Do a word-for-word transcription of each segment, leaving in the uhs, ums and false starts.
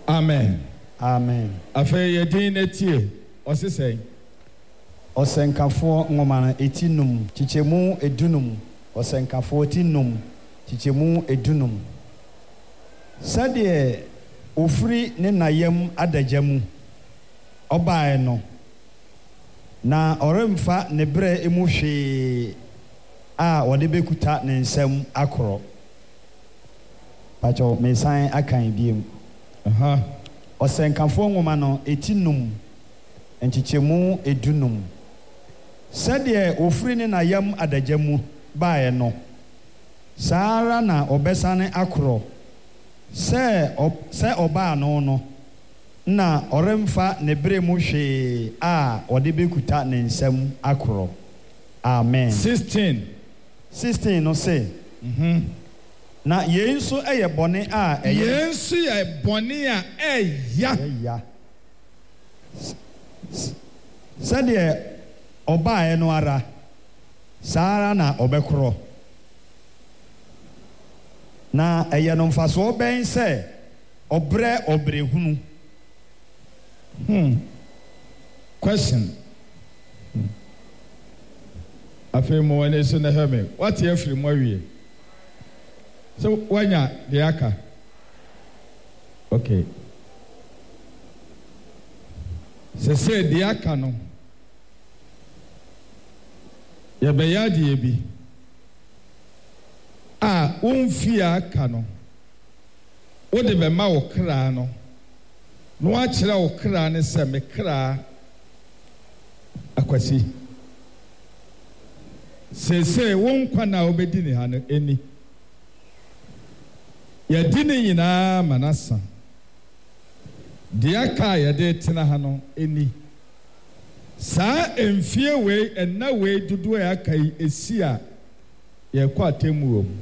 Amen. Amen. Afei yedin netie osisɛn. Osenkafo ngomana etinum chichemu edunum. Osenkafo etinum chichemu edunum. Sade ofri ne nayam adajamu obae no na oremfa ne bre emu hwe a wode bekuta ne nsam akoro. Pacho mesan akan biem. Aha. Osenkafo ngoma no etinum enchichemu edunum. Sade ofri ne nayam adajamu bae no Sara na obesane akoro. Se se oba no no na oremfa ne bre mu hwe a wode bekuta ne nsam akoro. Amen. sixteen. sixteen no say. Mhm. Na yenso eye bone a yenso ye bone a eya eya. Sade oba e no ara Sara na obekoro. Na eye no mfaso ben se obre obrehunu. Hmm. Question. Hmm. Afei mo wane so na heme. What ye free mo wie? So wanya de aka. Okay. Se se de aka no. Ye be ya de bi. Ah, umfi aka no. Wo de be ma wo kra no. No a kyerɛ wo kra ne sɛ me kra akwasi. Sese wo nkwa na obedi ne ha no eni. Ya di ne nyinaa manasa. De aka ya de tena ha no eni. Saa emfie we enna we dudu ya kai esi a ye kwa temu wom.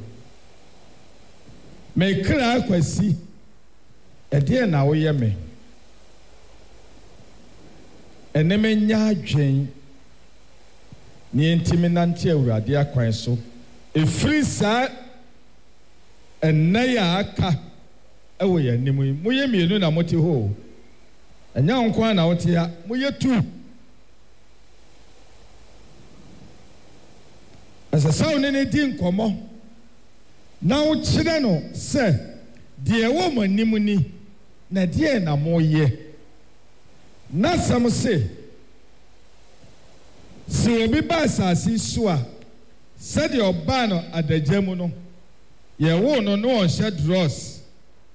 Me kra akwasi. E de na wo ye me. Eneme nya adwen ni ntimi nante awurade akwan so efiri saa enna ya aka ewo ya nimu yi moye mienu na mote ho enya nkwa na wote ya moye tu asasaw ne ne di nkomo na wo kire no se de wo manimu ni na de na moye na sam se si obi ba asasi so a se de oba no adajamu no ye wo no no on shed dross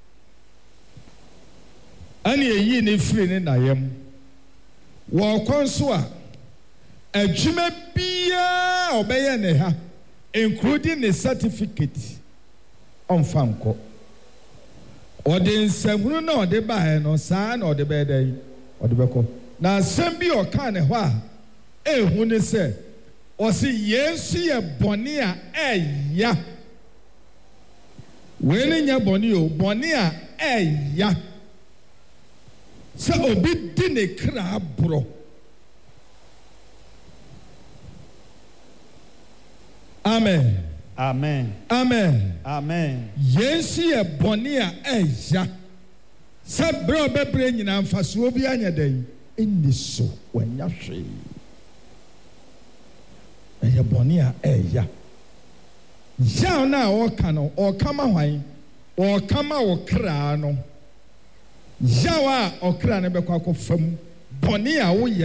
ani eyi ne free ne nayam wo konso a adwuma bia obeye ne ha including the certificate on fanko ode nsahunu na ode ba he no saa na ode be dai odebeko na asem bi o ka ne ho a ehu ne se o se Yesu ye bone a eya we ne nya bone o bone a eya se obi di ne kra bro. Amen. Amen. Amen. Amen. Yesu ye bone a eya sa bro bebre nyina mfaso obi anya dan eni so wanya hwe eye bone a eya ja na o ka no o kama hwan o kama wo kra no ja wa o kra ne bekwa ko fam bone a wo